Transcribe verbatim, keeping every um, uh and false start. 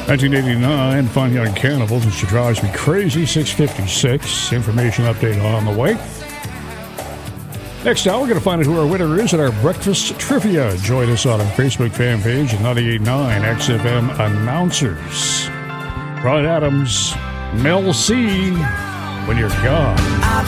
nineteen eighty-nine, Fun Young Cannibals, and She Drives Me Crazy, six fifty-six. Information update on the way. Next hour, we're going to find out who our winner is at our breakfast trivia. Join us on our Facebook fan page at ninety-eight point nine X F M Announcers. Brian Adams, Mel C, When You're Gone.